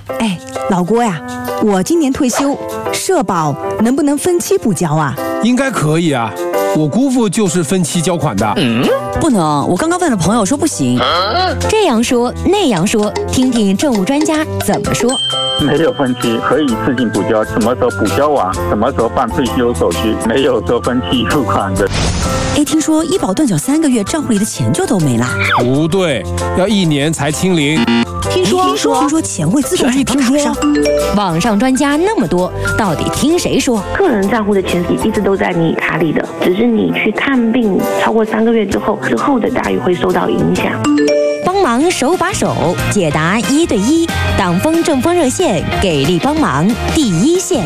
哎，老郭呀，我今年退休，社保能不能分期补交啊？ 应该可以啊，我姑父就是分期交款的。 不能，我刚刚问了朋友说不行。 这样说那样说，听听政务专家怎么说。 没有分期，可以一次性补交，什么时候补交完，什么时候办退休手续，没有说分期付款的。 哎，听说医保断缴3个月，账户里的钱就都没了。 不对，要1年才清零。 听说钱会自动转到卡上。 网上专家那么多，到底听谁说？ 个人账户的钱一直都在你卡里的，只是你去看病超过3个月之后的待遇会受到影响。 帮忙手把手解答1对1，党风政风热线给力帮忙第一线。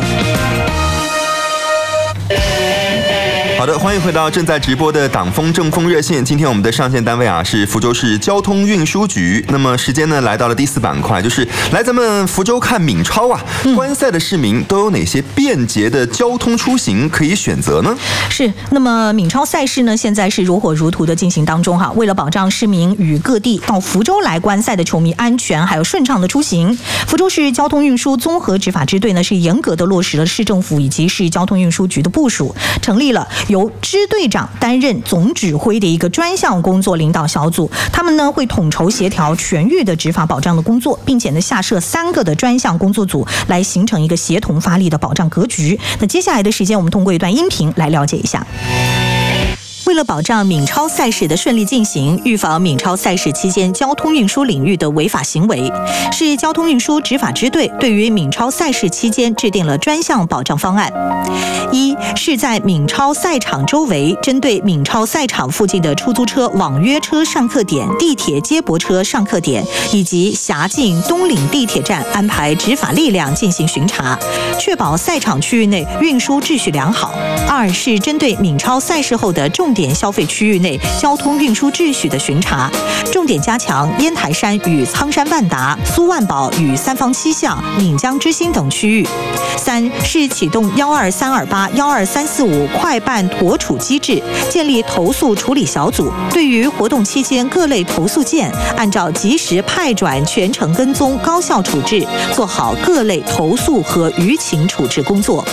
好的，欢迎回到正在直播的党风政风热线。今天我们的上线单位是福州市交通运输局。那么时间呢来到了第4板块，就是来咱们福州看闽超啊。观赛的市民都有哪些便捷的交通出行可以选择呢？ 是，那么闽超赛事呢，现在是如火如荼的进行当中哈。为了保障市民与各地到福州来观赛的球迷安全还有顺畅的出行，福州市交通运输综合执法支队呢是严格的落实了市政府以及市交通运输局的部署，成立了由支队长担任总指挥的一个专项工作领导小组，他们呢会统筹协调全域的执法保障的工作，并且呢下设3个的专项工作组，来形成一个协同发力的保障格局。那接下来的时间，我们通过一段音频来了解一下。为了保障闽超赛事的顺利进行，预防闽超赛事期间交通运输领域的违法行为，市交通运输执法支队对于闽超赛事期间制定了专项保障方案。一是在闽超赛场周围，针对闽超赛场附近的出租车、网约车上客点、地铁接驳车上客点以及辖境东岭地铁站安排执法力量进行巡查，确保赛场区域内运输秩序良好。二是针对闽超赛事后的重点消费区域内交通运输秩序的巡查，重点加强烟台山与苍山万达、苏万宝与三坊七巷、闽江之星等区域。三是启动12328、12345快办妥处机制，建立投诉处理小组，对于活动期间各类投诉件，按照及时派转、全程跟踪、高效处置，做好各类投诉和舆情处置工作。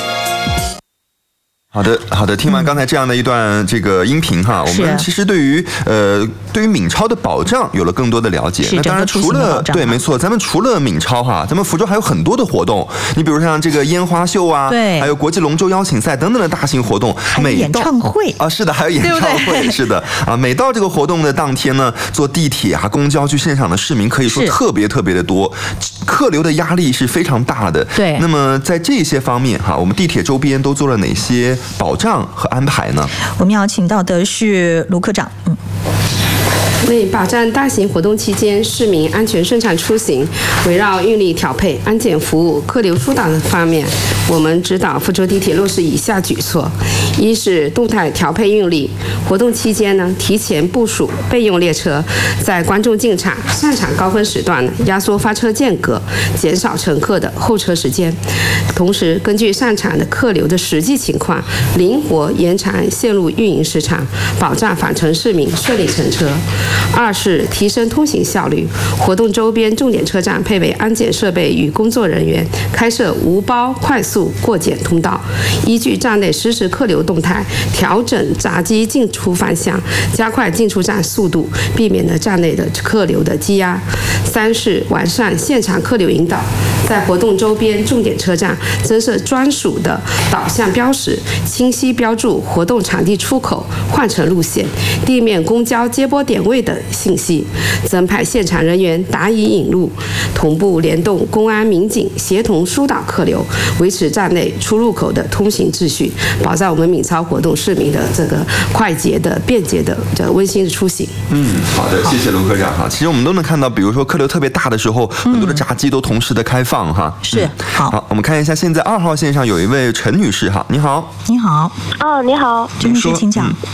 好的，听完刚才这样的一段这个音频哈，我们其实对于闽超的保障有了更多的了解。那当然除了对，没错，咱们除了闽超哈，咱们福州还有很多的活动，你比如像这个烟花秀啊， 对， 还有国际龙舟邀请赛等等的大型活动， 还有演唱会啊， 是的，还有演唱会，对对是的啊。每到这个活动的当天呢，坐地铁啊、公交去现场的市民可以说特别的多，客流的压力是非常大的。 对， 那么在这些方面哈，我们地铁周边都做了哪些保障和安排呢？ 我们要请到的是卢科长。 为保障大型活动期间市民安全顺畅出行，围绕运力调配、安检服务、客流疏导的方面，我们指导福州地铁落实以下举措：一是动态调配运力，活动期间呢，提前部署备用列车，在观众进场、上场高峰时段呢，压缩发车间隔，减少乘客的候车时间。同时，根据上场的客流的实际情况，灵活延长线路运营时长，保障返程市民顺利乘车。二是提升通行效率，活动周边重点车站配备安检设备与工作人员，开设无包快速过检通道，依据站内实时客流动态，调整闸机进出方向，加快进出站速度，避免了站内的客流的积压。三是完善现场客流引导，在活动周边重点车站增设专属的导向标识，清晰标注活动场地出口、换乘路线、地面公交接驳点位等信息，增派现场人员答疑引路，同步联动公安民警协同疏导客流，维持站内出入口的通行秩序，保障我们闽超活动市民的这个快捷的、便捷的、温馨的出行。 好的，谢谢卢科长哈。其实我们都能看到，比如说客流特别大的时候，很多的闸机都同时的开放哈。 是， 好，我们看一下，现在2号线上有一位陈女士哈，你好。 你好。 你好。 陈女士，请讲。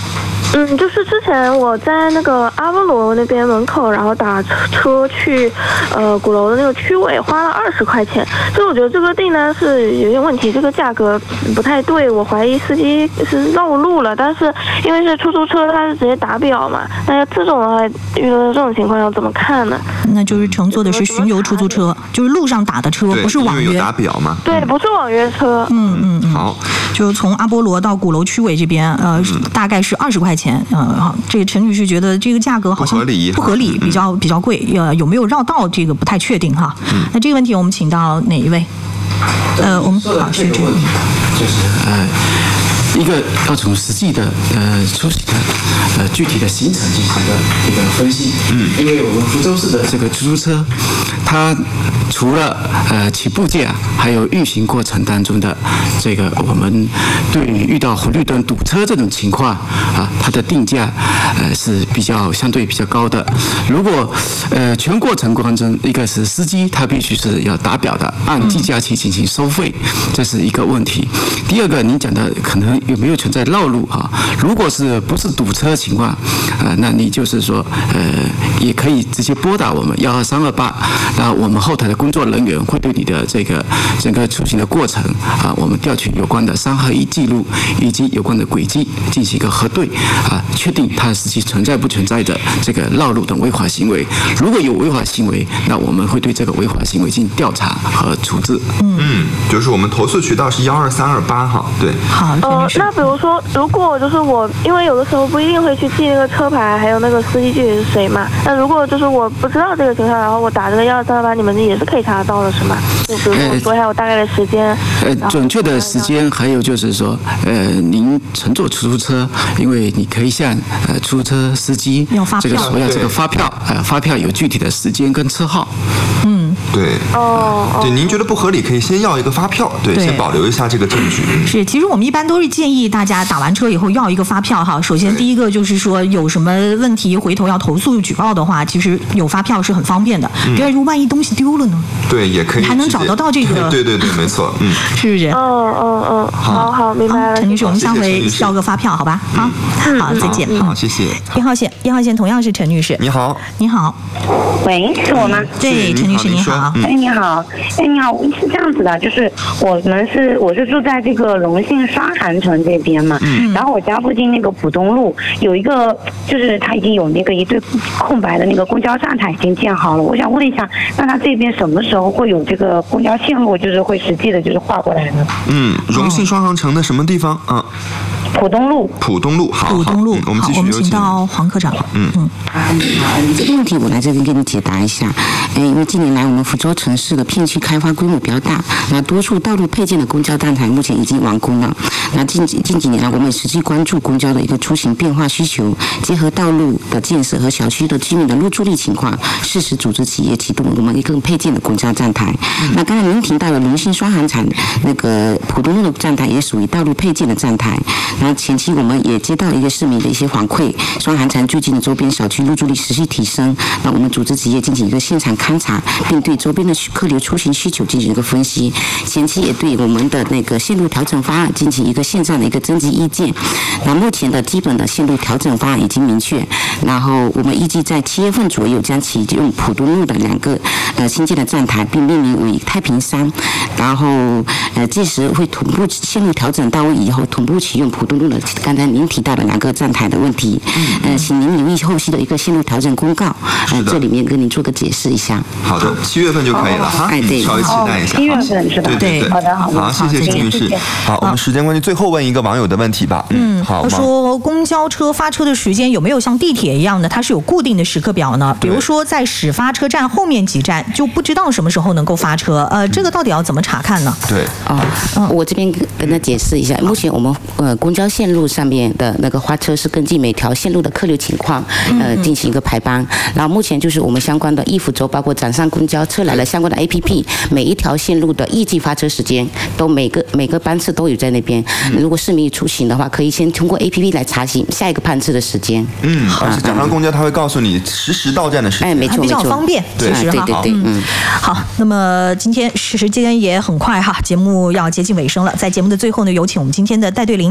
就是之前我在那个阿波罗那边门口，然后打车去鼓楼的那个区委，花了20块钱。所以我觉得这个订单是有点问题，这个价格不太对，我怀疑司机是绕路了。但是因为是出租车，它是直接打表嘛，那这种的话遇到这种情况要怎么看呢？ 那就是乘坐的是巡游出租车，就是路上打的车，不是网约。 有打表吗？ 对，不是网约车。 好， 就从阿波罗到鼓楼区委这边，大概是20块钱。这个陈女士觉得这个价格好像不合理，比较贵。有没有绕道这个不太确定哈。那这个问题我们请到哪一位？我们好是这个， 就是一个要从实际的出行的具体的行程进行的一个分析。因为我们福州市的这个出租车，它除了起步价，还有运行过程当中的这个我们对于遇到红绿灯堵车这种情况啊，它的定价是相对比较高的。如果全过程当中，一个是司机他必须是要打表的，按计价器进行收费，这是一个问题。第二个，您讲的可能有没有存在绕路啊？如果是不是堵车情况那你就是说也可以直接拨打我们12328，那我们后台的工作人员会对你的这个整个出行的过程我们调取有关的3合1记录以及有关的轨迹进行一个核对确定它实际存在不存在的这个绕路等违法行为。如果有违法行为，那我们会对这个违法行为进行调查和处置。 就是我们投诉渠道是12328哈。对。 好， 那比如说，如果就是我，因为有的时候不一定会去记那个车牌，还有那个司机具体是谁嘛。那如果就是我不知道这个情况，然后我打这个12328，你们也是可以查到的，是吗？就比如说说一下我大概的时间。 准确的时间，还有就是说，您乘坐出租车，因为你可以向出租车司机这个索要这个发票，发票有具体的时间跟车号。 对。对，您觉得不合理，可以先要一个发票，对，先保留一下这个证据。 是，其实我们一般都是建议大家打完车以后要一个发票哈。首先第一个就是说有什么问题回头要投诉举报的话，其实有发票是很方便的。第二，如果万一东西丢了呢？ 对，也可以。 还能找得到这个。 对，没错。 是不是？ 好，明白了。 陈女士，我们下回要个发票，好吧？好，再见。 好，谢谢。 1号线同样是陈女士。 你好。 喂，是我吗？ 对，陈女士你好。 你好，你好，是这样子的，就是我是住在这个荣信双涵城这边嘛，然后我家附近那个浦东路有一个，就是它已经有那个一对空白的那个公交站台已经建好了，我想问一下，那它这边什么时候会有这个公交线路，就是会实际的就是划过来呢？ 荣信双涵城的什么地方啊？ 浦东路， 好，我们继续有请。 我们请到黄科长。 这个问题我来这边给你解答一下。因为近年来我们福州城市的片区开发规模比较大，那多处道路配件的公交站台目前已经完工了。那近几年来，我们实际关注公交的一个出行变化需求，结合道路的建设和小区的居民的入住率情况，适时组织企业启动我们一个配件的公交站台。那刚才您提到的荣信双涵城那个浦东路的站台也属于道路配件的站台。那前期我们也接到一个市民的一些反馈，双涵城最近的周边小区入住率持续提升。那我们组织企业进行一个现场勘察，并对周边的客流出行需求进行一个分析。前期也对我们的那个线路调整方案进行一个线上的一个征集意见。那目前的基本的线路调整方案已经明确，然后我们预计在7月份左右将启用浦东路的2个新建的站台，并命名为太平山。然后届时会同步线路调整到位以后，同步启用浦东路的刚才您提到的2个站台的问题。请您留意后续的一个线路调整公告。这里面跟您做个解释一下。 好的，7月份就可以了哈。 对， 稍微期待一下。 7月份是吧？ 对， 好的。 好，谢谢陈女士。好，我们时间关系，最后问一个网友的问题吧。好。 他说，公交车发车的时间有没有像地铁一样的，它是有固定的时刻表呢？比如说在始发车站后面几站就不知道什么时候能够发车，这个到底要怎么查看呢？ 对。 我这边跟他解释一下，目前我们公交线路上面的那个发车是根据每条线路的客流情况进行一个排班，然后目前就是我们相关的易福州包括掌上公交车来了相关的 APP， 每一条线路的预计发车时间都每个班次都有在那边。如果市民出行的话，可以先通过 APP 来查询下一个班次的时间。 而且掌上公交它会告诉你实时到站的时间， 没错， 比较方便。 对， 好，那么今天时间也很快哈，节目要接近尾声了。在节目的最后呢，有请我们今天的带队领导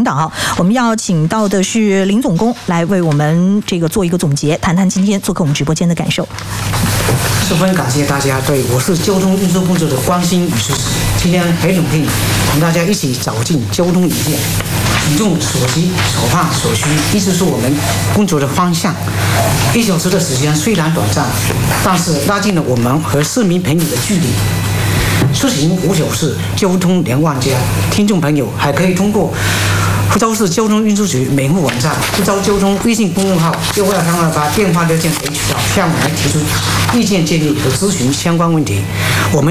我们要请到的是林总工来为我们这个做一个总结，谈谈今天做客我们直播间的感受。 十分感谢大家对我市交通运输工作的关心与支持。今天很荣幸同大家一起走进交通一线，民众所急所盼所需，一直是我们工作的方向。1小时的时间虽然短暂，但是拉近了我们和市民朋友的距离。出行无小事，交通连万家。听众朋友还可以通过福州市交通运输局门户网站、福州交通微信公众号、15328电话热线等渠道向我们提出意见建议和咨询相关问题。我们